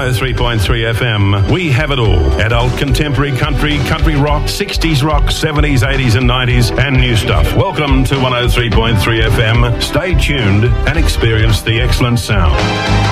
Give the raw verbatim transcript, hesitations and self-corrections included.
oh three point three F M. We have it all. Adult, contemporary, country, country rock, sixties rock, seventies, eighties and nineties, and new stuff. Welcome to one oh three point three F M. Stay tuned and experience the excellent sound.